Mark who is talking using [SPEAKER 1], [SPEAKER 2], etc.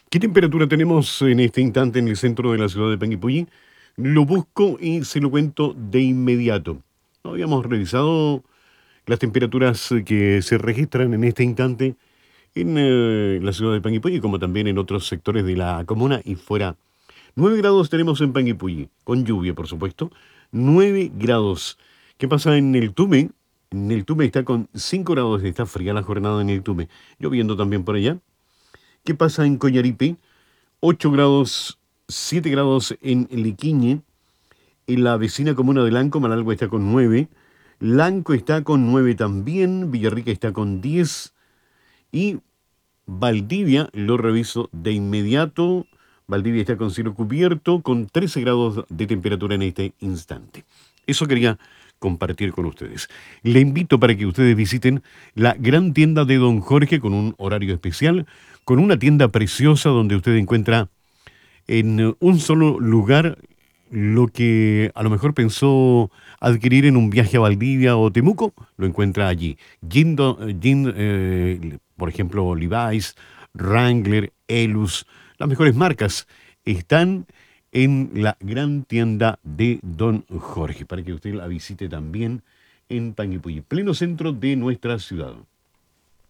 [SPEAKER 1] ¿Qué temperatura tenemos en este instante en el centro de la ciudad de Panguipulli? Lo busco y se lo cuento de inmediato. No habíamos revisado las temperaturas que se registran en este instante en la ciudad de Panguipulli, como también en otros sectores de la comuna y fuera. 9 grados tenemos en Panguipulli, con lluvia, por supuesto. 9 grados. ¿Qué pasa en el Tume? En el Tume está con 5 grados, está fría la jornada en el Tume. Lloviendo también por allá. ¿Qué pasa en Coñaripe? 8 grados, 7 grados en Liquiñe. En la vecina comuna de Lanco, Malalgua está con 9. Lanco está con 9 también. Villarrica está con 10. Y Valdivia, lo reviso de inmediato. Valdivia está con cielo cubierto, con 13 grados de temperatura en este instante. Eso quería compartir con ustedes. Le invito para que ustedes visiten la gran tienda de Don Jorge con un horario especial, con una tienda preciosa donde usted encuentra en un solo lugar lo que a lo mejor pensó adquirir en un viaje a Valdivia o Temuco, lo encuentra allí. Por ejemplo, Levi's, Wrangler, Elus, las mejores marcas están en la gran tienda de Don Jorge, para que usted la visite también en Panguipulli, pleno centro de nuestra ciudad.